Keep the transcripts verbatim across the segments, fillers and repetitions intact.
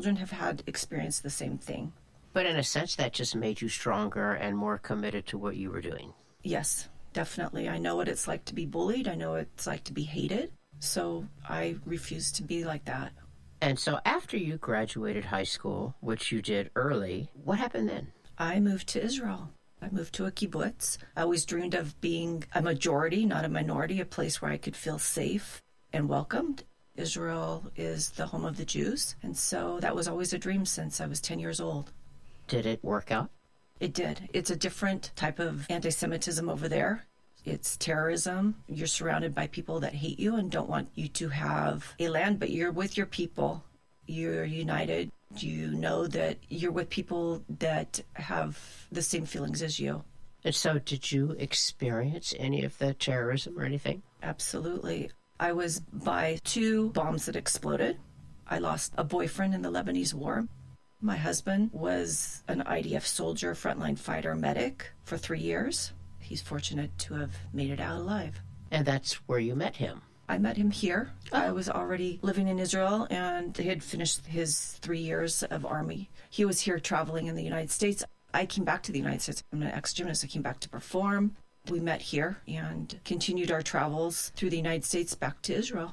children have had experienced the same thing. But in a sense, that just made you stronger and more committed to what you were doing. Yes, definitely. I know what it's like to be bullied. I know what it's like to be hated. So I refuse to be like that. And so after you graduated high school, which you did early, what happened then? I moved to Israel. I moved to a kibbutz. I always dreamed of being a majority, not a minority, a place where I could feel safe and welcomed. Israel is the home of the Jews, and so that was always a dream since I was ten years old. Did it work out? It did. It's a different type of anti-Semitism over there. It's terrorism. You're surrounded by people that hate you and don't want you to have a land, but you're with your people. You're united. You know that you're with people that have the same feelings as you. And so did you experience any of the terrorism or anything? Absolutely. I was by two bombs that exploded. I lost a boyfriend in the Lebanese war. My husband was an I D F soldier, frontline fighter, medic for three years. He's fortunate to have made it out alive. And that's where you met him? I met him here. Oh. I was already living in Israel, and he had finished his three years of Army. He was here traveling in the United States. I came back to the United States. I'm an ex-gymnast. I came back to perform. We met here and continued our travels through the United States back to Israel.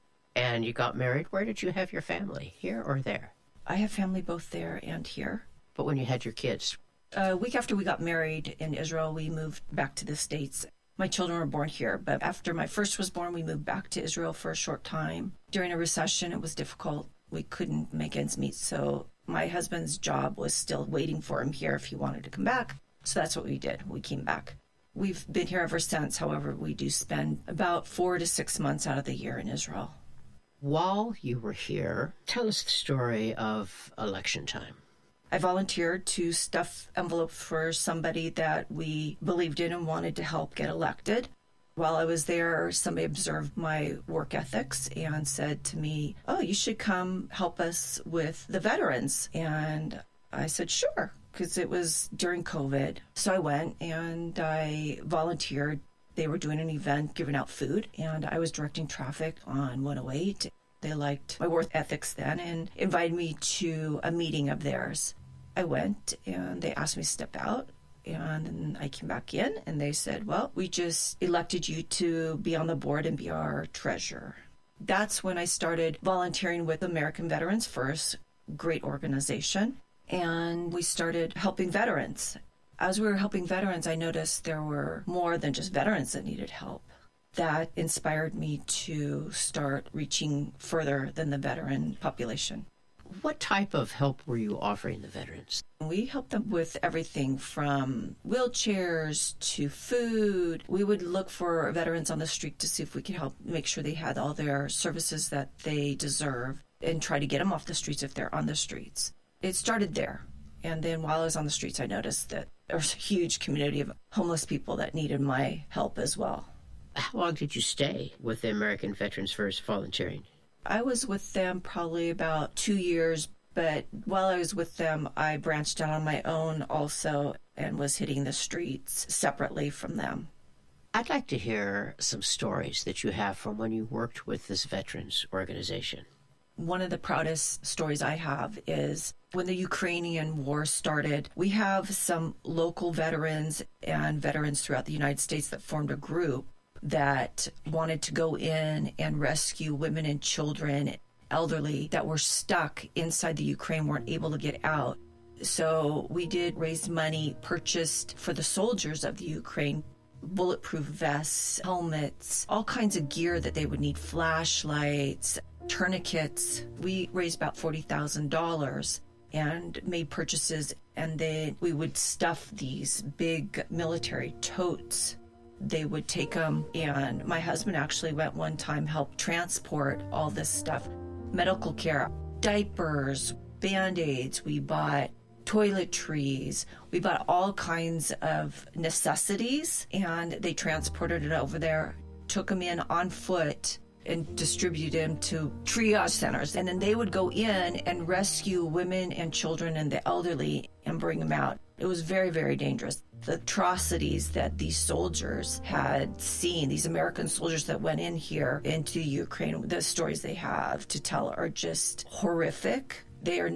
And you got married. Where did you have your family, here or there? I have family both there and here. But when you had your kids? A week after we got married in Israel, we moved back to the States. My children were born here, but after my first was born, we moved back to Israel for a short time. During a recession, it was difficult. We couldn't make ends meet, so my husband's job was still waiting for him here if he wanted to come back. So that's what we did. We came back. We've been here ever since. However, we do spend about four to six months out of the year in Israel. While you were here, tell us the story of election time. I volunteered to stuff envelopes for somebody that we believed in and wanted to help get elected. While I was there, somebody observed my work ethics and said to me, oh, you should come help us with the veterans. And I said, sure, because it was during COVID. So I went and I volunteered. They were doing an event, giving out food, and I was directing traffic on one oh eight. They liked my work ethics then and invited me to a meeting of theirs. I went and they asked me to step out, and then I came back in and they said, well, we just elected you to be on the board and be our treasurer. That's when I started volunteering with American Veterans First, great organization, and we started helping veterans. As we were helping veterans, I noticed there were more than just veterans that needed help. That inspired me to start reaching further than the veteran population. What type of help were you offering the veterans? We helped them with everything from wheelchairs to food. We would look for veterans on the street to see if we could help make sure they had all their services that they deserve and try to get them off the streets if they're on the streets. It started there. And then while I was on the streets, I noticed that there was a huge community of homeless people that needed my help as well. How long did you stay with the American Veterans First volunteering? I was with them probably about two years, but while I was with them, I branched out on my own also and was hitting the streets separately from them. I'd like to hear some stories that you have from when you worked with this veterans organization. One of the proudest stories I have is when the Ukrainian war started, we have some local veterans and veterans throughout the United States that formed a group that wanted to go in and rescue women and children, elderly, that were stuck inside the Ukraine, weren't able to get out. So we did raise money, purchased for the soldiers of the Ukraine, bulletproof vests, helmets, all kinds of gear that they would need, flashlights, tourniquets. We raised about forty thousand dollars and made purchases, and then we would stuff these big military totes. They would take them, and my husband actually went one time, helped transport all this stuff. Medical care, diapers, Band-Aids. We bought toiletries. We bought all kinds of necessities, and they transported it over there, took them in on foot, and distributed them to triage centers. And then they would go in and rescue women and children and the elderly and bring them out. It was very, very dangerous. The atrocities that these soldiers had seen, these American soldiers that went in here into Ukraine, the stories they have to tell are just horrific. They are